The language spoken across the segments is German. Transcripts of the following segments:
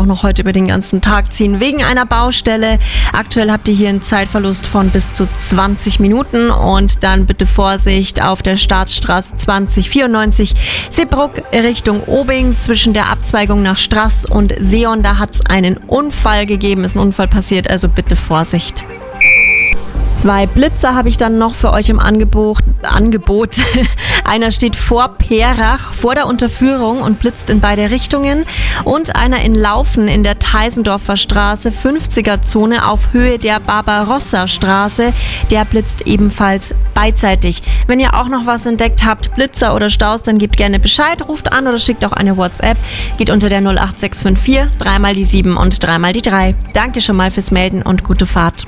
noch heute über den ganzen Tag ziehen wegen einer Baustelle. Aktuell habt ihr hier einen Zeitverlust von bis zu 20 Minuten und dann bitte Vorsicht auf der Staatsstraße 2094 Seebrugg Richtung Obing zwischen der Abzweigung nach Straß und Seon. Da hat es einen Unfall gegeben, ist ein Unfall passiert, also bitte Vorsicht. 2 Blitzer habe ich dann noch für euch im Angebot. Einer steht vor Perach, vor der Unterführung und blitzt in beide Richtungen. Und einer in Laufen in der Teisendorfer Straße, 50er-Zone auf Höhe der Barbarossa-Straße. Der blitzt ebenfalls beidseitig. Wenn ihr auch noch was entdeckt habt, Blitzer oder Staus, dann gebt gerne Bescheid, ruft an oder schickt auch eine WhatsApp. Geht unter der 08654 3 die 7 und 3 die 3. Danke schon mal fürs Melden und gute Fahrt.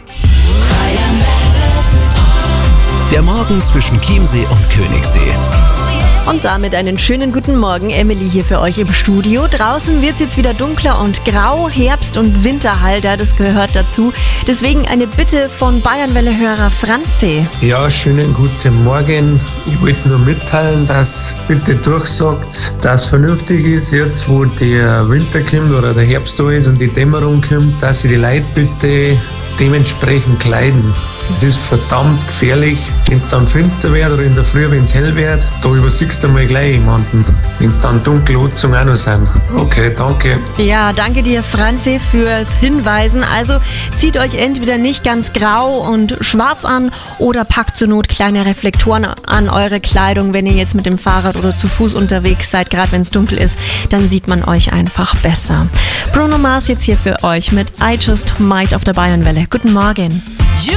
Der Morgen zwischen Chiemsee und Königssee. Und damit einen schönen guten Morgen. Emily hier für euch im Studio. Draußen wird es jetzt wieder dunkler und grau. Herbst- und Winterhalter, das gehört dazu. Deswegen eine Bitte von Bayernwelle-Hörer Franzi. Ja, schönen guten Morgen. Ich wollte nur mitteilen, dass bitte durchsagt, dass vernünftig ist, jetzt wo der Winter kommt oder der Herbst da ist und die Dämmerung kommt, dass sie die Leute bitte dementsprechend kleiden. Es ist verdammt gefährlich, wenn es dann finster wird oder in der Früh, wenn es hell wird, da übersiehst du mal gleich jemanden, wenn es dann dunkle Utzungen auch noch sind. Okay, danke. Ja, danke dir, Franzi, fürs Hinweisen. Also zieht euch entweder nicht ganz grau und schwarz an oder packt zur Not kleine Reflektoren an eure Kleidung, wenn ihr jetzt mit dem Fahrrad oder zu Fuß unterwegs seid, gerade wenn es dunkel ist, dann sieht man euch einfach besser. Bruno Mars jetzt hier für euch mit I Just Might auf der Bayernwelle. Guten Morgen.